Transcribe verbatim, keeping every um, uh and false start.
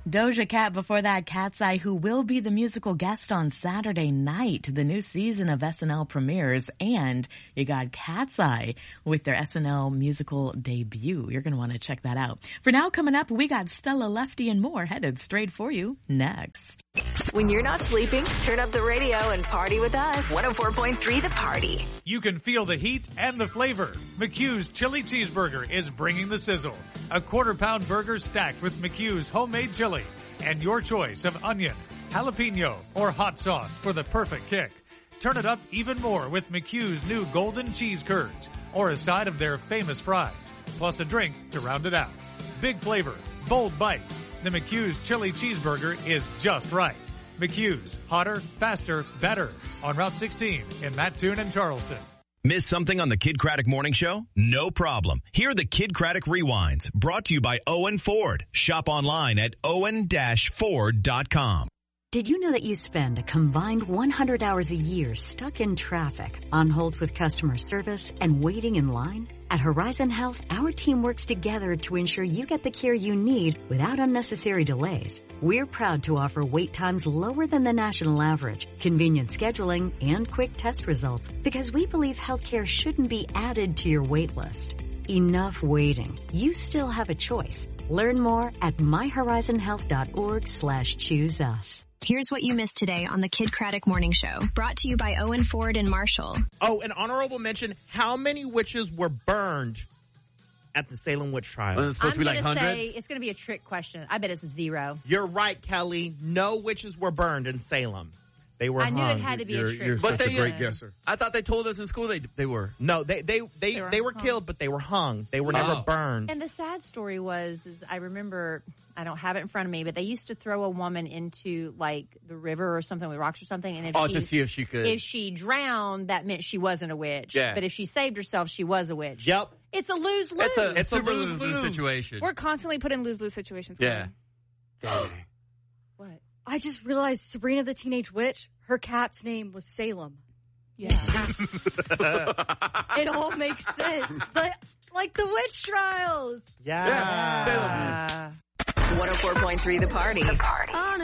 Doja Cat before that, Cat's Eye, who will be the musical guest on Saturday night. The new season of S N L premieres, and you got Cat's Eye with their S N L musical debut. You're going to want to check that out. For now, coming up, we got Stella Lefty and more headed straight for you next. When you're not sleeping, turn up the radio and party with us. one oh four point three The Party. You can feel the heat and the flavor. McHugh's Chili Cheeseburger is bringing the sizzle. A quarter pound burger stacked with McHugh's homemade chili and your choice of onion, jalapeno, or hot sauce for the perfect kick. Turn it up even more with McHugh's new golden cheese curds or a side of their famous fries, plus a drink to round it out. Big flavor, bold bite. The McHugh's Chili Cheeseburger is just right. McHugh's, hotter, faster, better. On Route sixteen in Mattoon and Charleston. Miss something on the Kid Craddock Morning Show? No problem. Hear the Kid Craddock Rewinds, brought to you by Owen Ford. Shop online at owen dash ford dot com. Did you know that you spend a combined one hundred hours a year stuck in traffic, on hold with customer service, and waiting in line? At Horizon Health, our team works together to ensure you get the care you need without unnecessary delays. We're proud to offer wait times lower than the national average, convenient scheduling, and quick test results, because we believe healthcare shouldn't be added to your wait list. Enough waiting. You still have a choice. Learn more at my horizon health dot org slash choose us. Here's what you missed today on the Kid Craddock Morning Show, brought to you by Owen Ford and Marshall. Oh, an honorable mention, how many witches were burned at the Salem witch trial? Well, it's supposed I'm to be like gonna hundreds? say it's going to be a trick question. I bet it's zero. You're right, Kelly. No witches were burned in Salem. They were I hung. knew it had to be You're, a trick you're question. such they- a great guesser. I thought they told us in school they they were. No, they they they, They were they were hung. killed, but they were hung. They were Oh. never burned. And the sad story was, is I remember, I don't have it in front of me, but they used to throw a woman into like the river or something with rocks or something. And if Oh, she, to see if she could. if she drowned, that meant she wasn't a witch. Yeah. But if she saved herself, she was a witch. Yep. It's a lose-lose. It's a, it's a super lose-lose lose-lose. situation. We're constantly put in lose-lose situations. Yeah. What? I just realized Sabrina the Teenage Witch, her cat's name was Salem. Yeah. It all makes sense. But like the witch trials. Yeah. Yeah. Salem. one oh four point three The Party. The Party.